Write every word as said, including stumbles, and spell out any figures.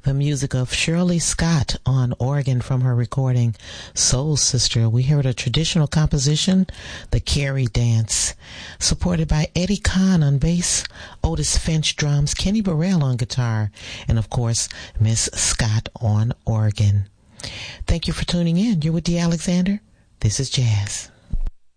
The music of Shirley Scott on organ from her recording Soul Sister. We heard a traditional composition, the Carrie Dance, supported by Eddie Kahn on bass, Otis Finch drums, Kenny Burrell on guitar, and of course, Miss Scott on organ. Thank you for tuning in. You're with Dee Alexander. This is Jazz.